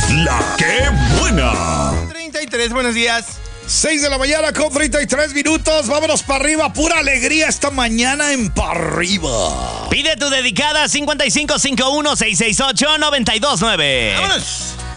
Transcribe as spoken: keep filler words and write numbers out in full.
La que buena. treinta y tres, buenos días. seis de la mañana con treinta y tres minutos. Vámonos para arriba. Pura alegría esta mañana en Pa' Arriba. Pide tu dedicada cincuenta y cinco cincuenta y uno, seiscientos sesenta y ocho, noventa y dos nueve. ¡Vámonos!